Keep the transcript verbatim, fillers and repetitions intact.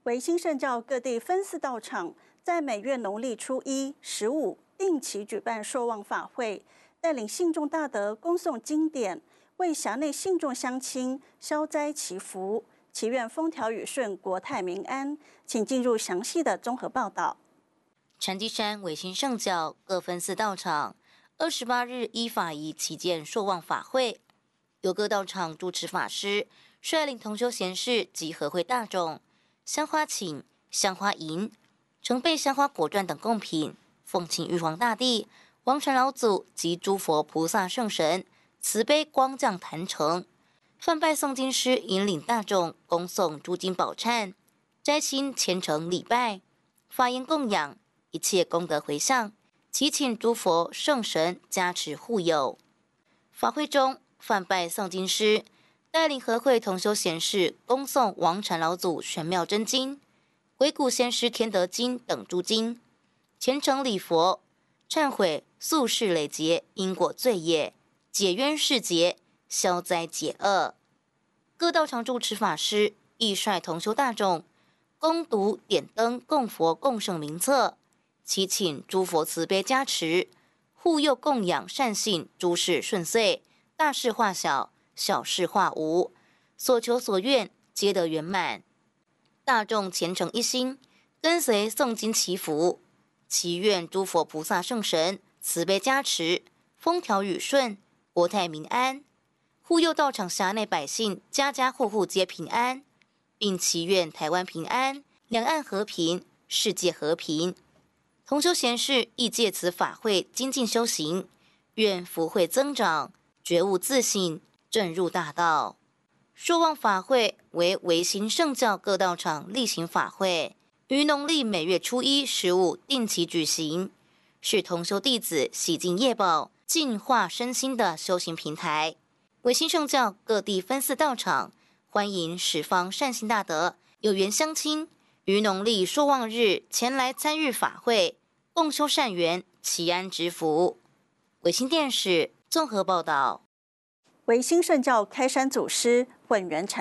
维新圣教各地分寺道场在每月农历初一、十五定期举办受望法会，带领信众大德恭诵经典，为辖内信众乡亲消灾祈福，祈愿风调雨顺、国泰民安。请进入详细的综合报道。 禅机山维新圣教各分寺道场二十八日依法仪旗舰受望法会，由各道场主持法师率领同修贤士及和会大众，香花请、香花迎、呈备香花果传等贡品，奉请玉皇大帝、王传老祖及诸佛菩萨圣神慈悲光降坛城，泛拜诵经师引领大众恭诵诸经宝忏，斋心虔诚礼拜，法言供养，一切功德回向，祈请诸佛圣神加持护佑。法会中，泛拜诵经师带领和会同修贤士恭诵王禅老祖玄妙真经、鬼谷先师天德经等诸经，虔诚礼佛，忏悔宿世累劫因果罪业，解冤释结，消灾解厄。各道场主持法师亦率同修大众恭读点灯供佛供圣名册，祈请诸佛慈悲加持，护佑供养善信，诸事顺遂，大事化小，小事化无，所求所愿皆得圆满。大众虔诚一心，跟随诵经祈福，祈愿诸佛菩萨圣神慈悲加持，风调雨顺，国泰民安，护佑道场辖内百姓家家户户皆平安，并祈愿台湾平安，两岸和平，世界和平。同修贤士亦借此法会精进修行，愿福慧增长，觉悟自信，正入大道。受望法会为维新圣教各道场例行法会，于农历每月初一、十五定期举行，是同修弟子洗净业报、净化身心的修行平台。维新圣教各地分寺道场欢迎十方善心大德、有缘乡亲于农历受望日前来参与法会，共修善缘，祈安植福。维新电视综合报道。 维新圣教开山祖师混元禅